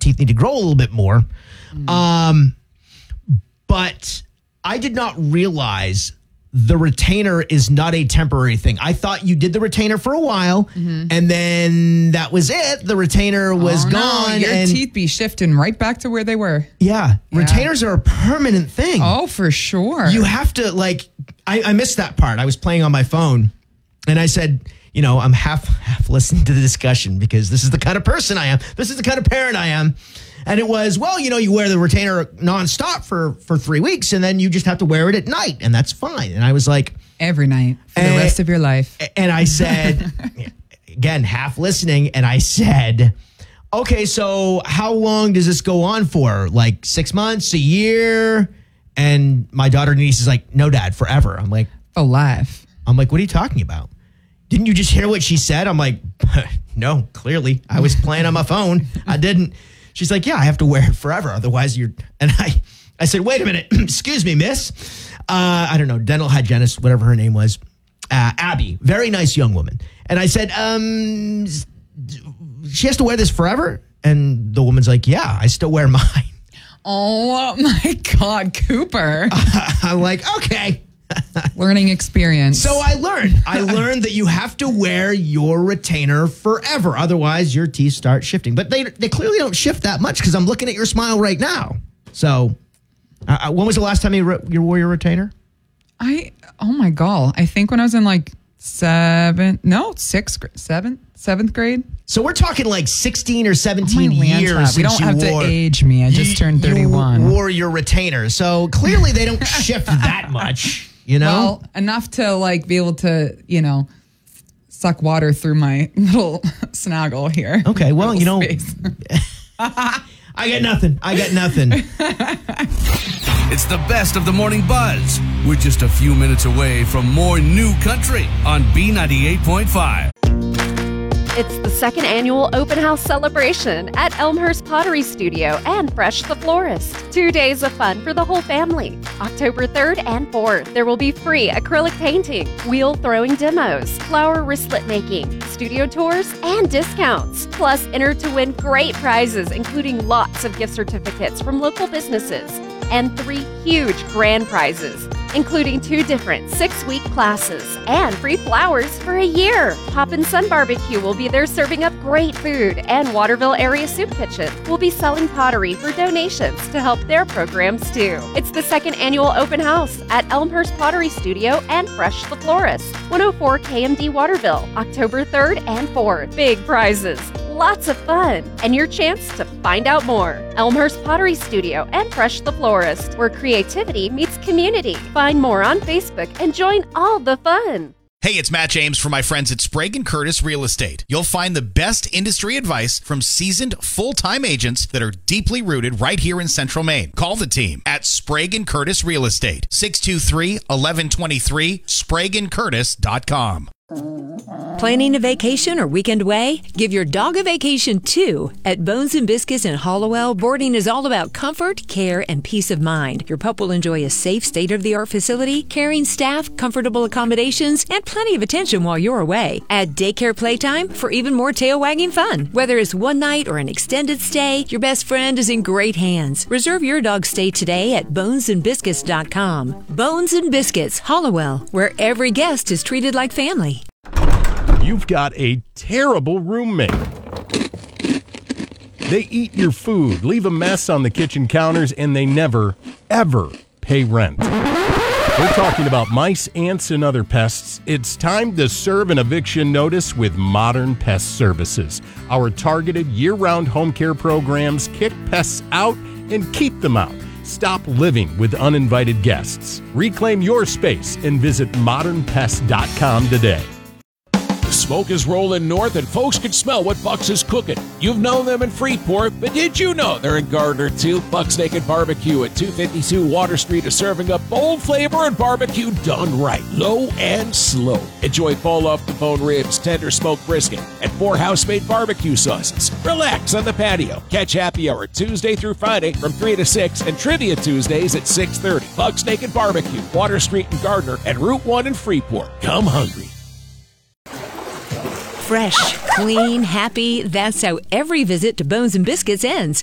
teeth need to grow a little bit more. But I did not realize the retainer is not a temporary thing. I thought you did the retainer for a while, and then that was it. The retainer was gone. No, your teeth be shifting right back to where they were. Yeah. Retainers are a permanent thing. Oh, for sure. You have to, like, I missed that part. I was playing on my phone, and I said, you know, I'm half listening to the discussion because this is the kind of person I am. This is the kind of parent I am. And it was, well, you know, you wear the retainer nonstop for 3 weeks, and then you just have to wear it at night, and that's fine. And I was like... Every night for the rest of your life. And I said, again, half listening, and I said, okay, so how long does this go on for? Like 6 months, a year? And my daughter Denise is like, no, Dad, forever. I'm like... For life. I'm like, what are you talking about? Didn't you just hear what she said? I'm like, no, clearly. I was playing on my phone. I didn't... She's like, yeah, I have to wear it forever. Otherwise, you're... And I said, wait a minute. Excuse me, miss. I don't know, dental hygienist, whatever her name was. Abby, very nice young woman. And I said, she has to wear this forever? And the woman's like, yeah, I still wear mine. Oh, my God, Cooper. I'm like, okay. Learning experience. So I learned that you have to wear your retainer forever. Otherwise, your teeth start shifting. But they clearly don't shift that much because I'm looking at your smile right now. So when was the last time you wore your retainer? Oh my God. I think when I was in like seventh grade. So we're talking like 16 or 17 years. We don't have to age me. I just turned 31. You wore your retainer. So clearly they don't shift that much. You know? Well, enough to like be able to, you know, suck water through my little snaggle here. Okay, well, you know, I got nothing. It's the best of the morning buzz. We're just a few minutes away from more new country on B98.5. It's the second annual open house celebration at Elmhurst Pottery Studio and Fresh the Florist. 2 days of fun for the whole family. October 3rd and 4th, there will be free acrylic painting, wheel throwing demos, flower wristlet making, studio tours, and discounts. Plus, enter to win great prizes, including lots of gift certificates from local businesses and 3 huge grand prizes, including 2 different 6-week classes and free flowers for a year. Poppin' Sun Barbecue will be there serving up great food, and Waterville Area Soup Kitchen will be selling pottery for donations to help their programs too. It's the second annual open house at Elmhurst Pottery Studio and Fresh the Florist, 104 KMD Waterville, October 3rd and 4th. Big prizes, lots of fun, and your chance to find out more. Elmhurst Pottery Studio and Fresh the Florist, where creativity meets community. Find more on Facebook and join all the fun. Hey, it's Matt James from my friends at Sprague & Curtis Real Estate. You'll find the best industry advice from seasoned full-time agents that are deeply rooted right here in Central Maine. Call the team at Sprague & Curtis Real Estate, 623-1123, SpragueandCurtis.com. Planning a vacation or weekend away? Give your dog a vacation too. At Bones and Biscuits in Hollowell, boarding is all about comfort, care, and peace of mind. Your pup will enjoy a safe, state-of-the-art facility, caring staff, comfortable accommodations, and plenty of attention while you're away. Add daycare playtime for even more tail-wagging fun. Whether it's one night or an extended stay, your best friend is in great hands. Reserve your dog's stay today at bonesandbiscuits.com. Bones and Biscuits, Hollowell, where every guest is treated like family. You've got a terrible roommate. They eat your food, leave a mess on the kitchen counters, and they never, ever pay rent. We're talking about mice, ants, and other pests. It's time to serve an eviction notice with Modern Pest Services. Our targeted year-round home care programs kick pests out and keep them out. Stop living with uninvited guests. Reclaim your space and visit modernpest.com today. Smoke is rolling north and folks can smell what Buck's is cooking. You've known them in Freeport, but did you know they're in Gardner too? Buck's Naked Barbecue at 252 Water Street is serving up bold flavor and barbecue done right, low and slow. Enjoy fall off the bone ribs, tender smoked brisket, and 4 house-made barbecue sauces. Relax on the patio. Catch happy hour Tuesday through Friday from 3 to 6 and Trivia Tuesdays at 6:30. Buck's Naked Barbecue, Water Street in Gardner and Route 1 in Freeport. Come hungry. Fresh, clean, happy. That's how every visit to Bones and Biscuits ends.